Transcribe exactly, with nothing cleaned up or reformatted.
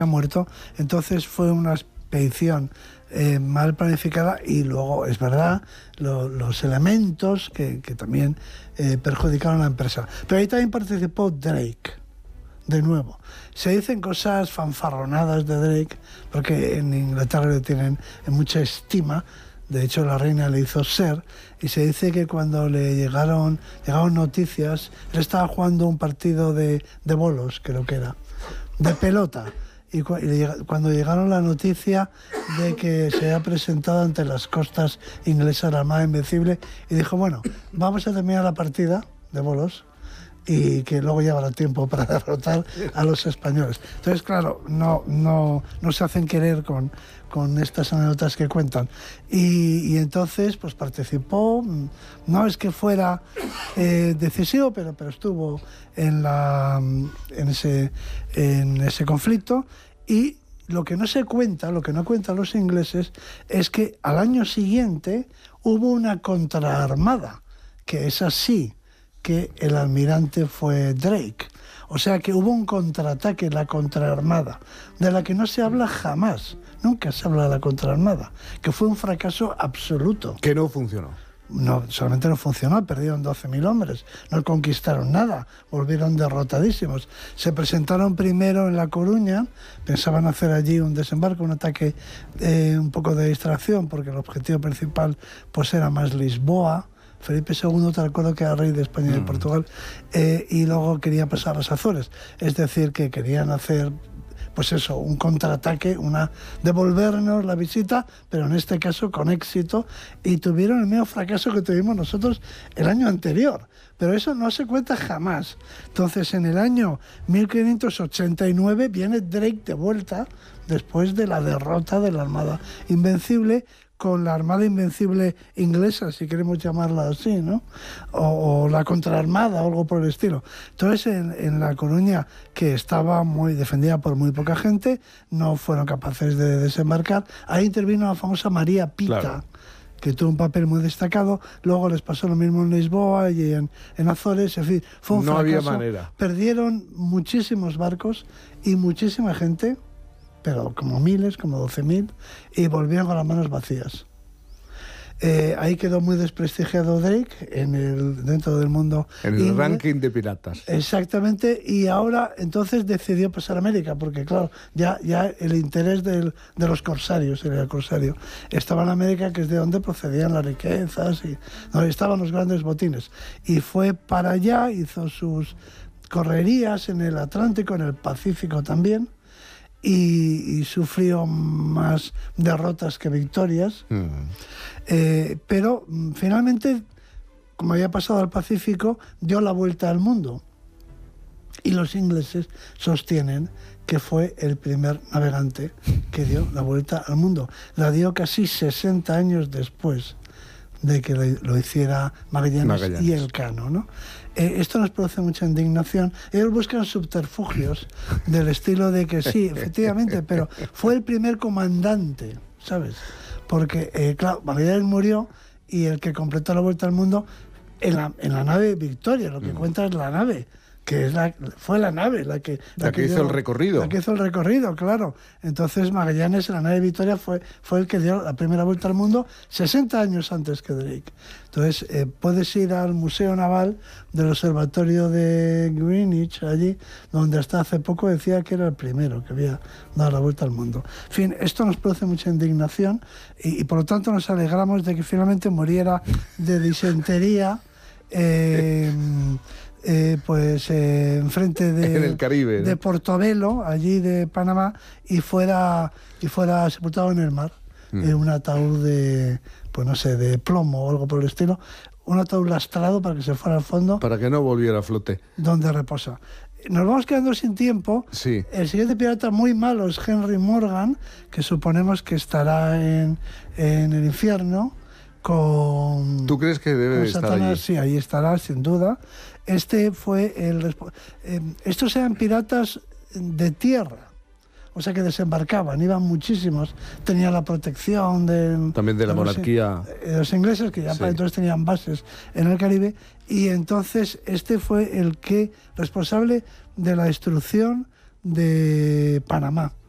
ha muerto. Entonces fue una expedición eh, mal planificada y luego, es verdad, lo, los elementos que, que también eh, perjudicaron a la empresa. Pero ahí también participó Drake, de nuevo. Se dicen cosas fanfarronadas de Drake, porque en Inglaterra le tienen en mucha estima. De hecho, la reina le hizo ser, y se dice que cuando le llegaron, llegaron noticias, él estaba jugando un partido de, de bolos, creo que era, de pelota, y, cu y cuando llegaron la noticia de que se había presentado ante las costas inglesas la Armada Invencible, y dijo, bueno, vamos a terminar la partida de bolos, y que luego llevará tiempo para derrotar a los españoles. Entonces, claro, no, no, no se hacen querer con, con estas anécdotas que cuentan. Y, y entonces, pues participó, no es que fuera eh, decisivo, pero, pero estuvo en, la, en, ese, en ese conflicto. Y lo que no se cuenta, lo que no cuentan los ingleses, es que al año siguiente hubo una contraarmada, que es así, que el almirante fue Drake. O sea que hubo un contraataque, la contraarmada, de la que no se habla jamás. Nunca se habla de la contraarmada, que fue un fracaso absoluto. Que no funcionó. No, solamente no funcionó, perdieron doce mil hombres, no conquistaron nada, volvieron derrotadísimos. Se presentaron primero en La Coruña, pensaban hacer allí un desembarco, un ataque, eh, un poco de distracción, porque el objetivo principal pues era más Lisboa. Felipe segundo, te recuerdo que era rey de España y de Portugal, eh, y luego quería pasar a las Azores. Es decir, que querían hacer, pues eso, un contraataque, una devolvernos la visita, pero en este caso con éxito, y tuvieron el mismo fracaso que tuvimos nosotros el año anterior. Pero eso no se cuenta jamás. Entonces, en el año mil quinientos ochenta y nueve viene Drake de vuelta, después de la derrota de la Armada Invencible, con la Armada Invencible inglesa, si queremos llamarla así, ¿no? O, o la contraarmada o algo por el estilo. Entonces, en, en La Coruña, que estaba muy defendida por muy poca gente, no fueron capaces de desembarcar. Ahí intervino la famosa María Pita, claro, que tuvo un papel muy destacado. Luego les pasó lo mismo en Lisboa y en, en Azores. En fin, fue un no fracaso. había manera. Perdieron muchísimos barcos y muchísima gente, pero como miles, como doce mil, y volvieron con las manos vacías. Eh, ahí quedó muy desprestigiado Drake en el, dentro del mundo en el inglés, ranking de piratas. Exactamente, y ahora entonces decidió pasar a América, porque claro, ya, ya el interés del, de los corsarios, era el corsario, estaba en América, que es de donde procedían las riquezas, y donde estaban los grandes botines. Y fue para allá, hizo sus correrías en el Atlántico, en el Pacífico también, Y, y sufrió más derrotas que victorias, mm. eh, pero finalmente, como había pasado al Pacífico, dio la vuelta al mundo, y los ingleses sostienen que fue el primer navegante que dio la vuelta al mundo. La dio casi sesenta años después de que lo hiciera Magallanes, Magallanes. y Elcano, ¿no? Eh, esto nos produce mucha indignación. Ellos buscan subterfugios del estilo de que sí, efectivamente, pero fue el primer comandante, ¿sabes? Porque, eh, claro, Magallanes murió y el que completó la vuelta al mundo en la, en la nave Victoria, lo que mm. cuenta es la nave, que es la, fue la nave la que... La, la que, que hizo dio, el recorrido. La que hizo el recorrido, claro. Entonces Magallanes, en la nave Victoria, fue, fue el que dio la primera vuelta al mundo sesenta años antes que Drake. Entonces, eh, puedes ir al Museo Naval del Observatorio de Greenwich, allí, donde hasta hace poco decía que era el primero que había dado la vuelta al mundo. En fin, esto nos produce mucha indignación y, y por lo tanto nos alegramos de que finalmente muriera de disentería, eh, Eh, pues eh, enfrente de, en el Caribe, ¿no? de Portobelo, allí de Panamá, y fuera y fuera sepultado en el mar, mm. en un ataúd de, pues no sé, de plomo o algo por el estilo, un ataúd lastrado para que se fuera al fondo, para que no volviera a flote, donde reposa. Nos vamos quedando sin tiempo. Sí. El siguiente pirata muy malo es Henry Morgan, que suponemos que estará en, en el infierno con... ¿Tú crees que debe estar Satanás? allí? Sí, ahí estará, sin duda. Este fue el... Eh, estos eran piratas de tierra, o sea que desembarcaban, iban muchísimos, tenían la protección de... También de la de los, monarquía. Eh, los ingleses, que ya sí. para entonces tenían bases en el Caribe, y entonces este fue el que responsable de la destrucción de Panamá.